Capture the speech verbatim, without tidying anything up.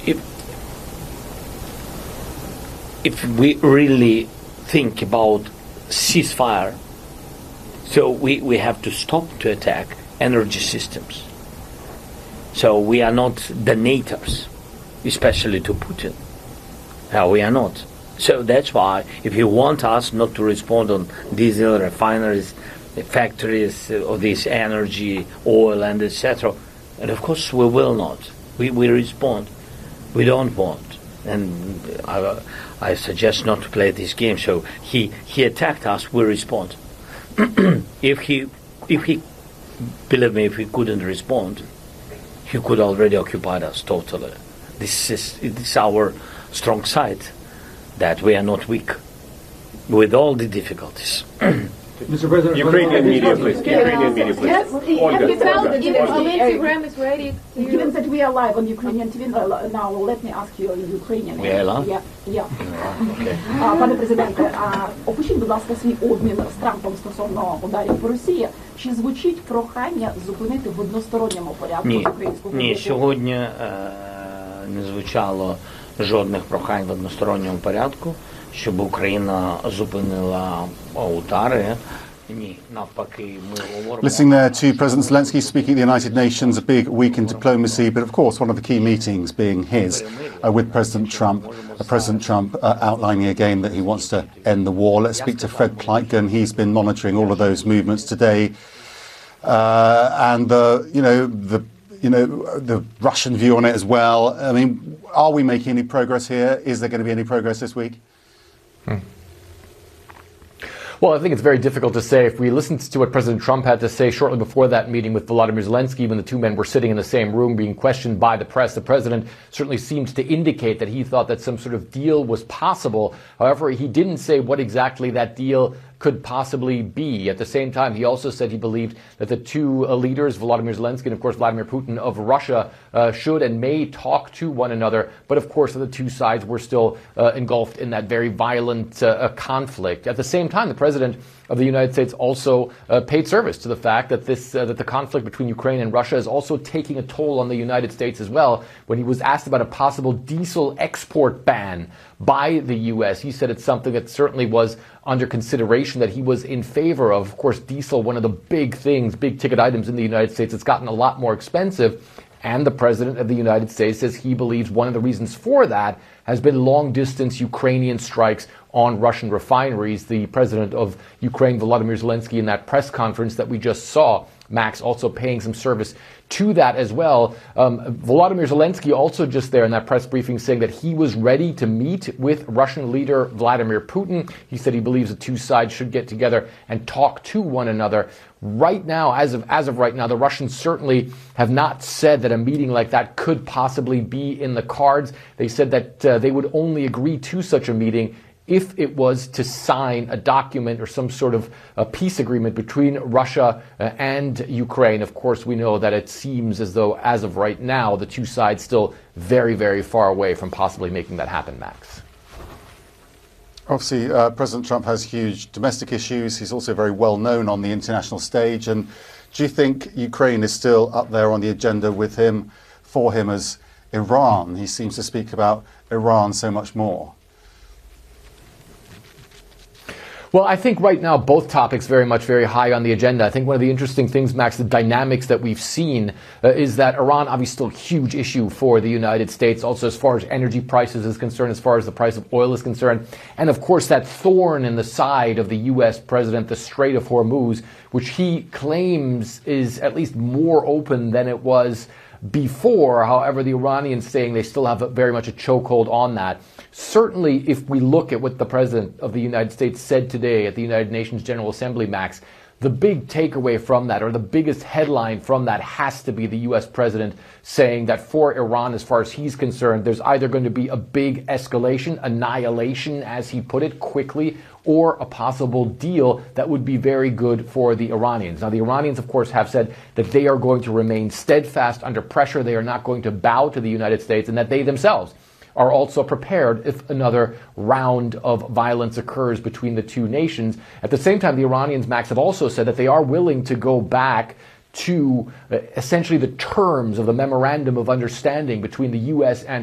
if if we really think about ceasefire, so we, we have to stop to attack energy systems. So we are not donators, especially to Putin. No, we are not. So that's why if you want us not to respond on diesel refineries, factories of this energy, oil and et cetera, and of course we will not. We we respond. We don't want. And I, I suggest not to play this game. So he, he attacked us, we respond. if he if he believe me, if he couldn't respond, he could already occupy us totally. This is this is our strong side, that we are not weak, with all the difficulties. Mister President, Ukrainian media, please. Ukrainian media, please. Yes, Olga, you tell Olga, given Olga. Lindsey Graham is ready. To Given that we are live on Ukrainian T V uh, now, let me ask you in Ukrainian. We are live? Yeah, yeah. Okay. А, Пане президенте, а, опишіть, будь ласка, свій обмін з Трампом стосовно ударів по Росії. Чи звучить прохання зупинити в односторонньому порядку Ні, українську ні, групу? сьогодні е, не звучало жодних прохань в односторонньому порядку, щоб Україна зупинила удари. Ні, навпаки, ми говоримо. Listening there to President Zelensky speaking at the United Nations, a big week in diplomacy, but of course one of the key meetings being his uh, with President Trump. Uh, President Trump uh, outlining again that he wants to end the war. Let's speak to Fred Pleitgen. He's been monitoring all of those movements today, uh, and the you know the you know the Russian view on it as well. I mean, are we making any progress here? Is there going to be any progress this week? Hmm. Well, I think it's very difficult to say. If we listened to what President Trump had to say shortly before that meeting with Volodymyr Zelensky, when the two men were sitting in the same room being questioned by the press, the president certainly seemed to indicate that he thought that some sort of deal was possible. However, he didn't say what exactly that deal could possibly be. At the same time, he also said he believed that the two uh, leaders, Volodymyr Zelensky and, of course, Vladimir Putin of Russia, uh, should and may talk to one another. But, of course, the two sides were still uh, engulfed in that very violent uh, conflict. At the same time, the president of the United States also uh, paid service to the fact that this uh, that the conflict between Ukraine and Russia is also taking a toll on the United States as well. When he was asked about a possible diesel export ban by the U S, he said it's something that certainly was under consideration, that he was in favor of. Of course, diesel, one of the big things, big ticket items in the United States, it's gotten a lot more expensive. And the president of the United States says he believes one of the reasons for that has been long-distance Ukrainian strikes on Russian refineries. The president of Ukraine, Volodymyr Zelensky, in that press conference that we just saw, Max, also paying some service to that as well. Um, Volodymyr Zelensky also just there in that press briefing saying that he was ready to meet with Russian leader Vladimir Putin. He said he believes the two sides should get together and talk to one another. Right now, as of as of right now, the Russians certainly have not said that a meeting like that could possibly be in the cards. They said that uh, they would only agree to such a meeting if it was to sign a document or some sort of a peace agreement between Russia uh, and Ukraine. Of course, we know that it seems as though, as of right now, the two sides still very, very far away from possibly making that happen, Max. Obviously, uh, President Trump has huge domestic issues. He's also very well known on the international stage. And do you think Ukraine is still up there on the agenda with him, for him, as Iran? He seems to speak about Iran so much more. Well, I think right now both topics very much very high on the agenda. I think one of the interesting things, Max, the dynamics that we've seen uh, is that Iran obviously still a huge issue for the United States, also as far as energy prices is concerned, as far as the price of oil is concerned. And of course, that thorn in the side of the U S president, the Strait of Hormuz, which he claims is at least more open than it was before. However, the Iranians saying they still have a, very much a chokehold on that. Certainly, if we look at what the President of the United States said today at the United Nations General Assembly, Max, the big takeaway from that, or the biggest headline from that, has to be the U S President saying that for Iran, as far as he's concerned, there's either going to be a big escalation, annihilation, as he put it, quickly, or a possible deal that would be very good for the Iranians. Now, the Iranians, of course, have said that they are going to remain steadfast under pressure. They are not going to bow to the United States, and that they themselves are also prepared if another round of violence occurs between the two nations. At the same time, the Iranians, Max, have also said that they are willing to go back to uh, essentially the terms of the memorandum of understanding between the U S and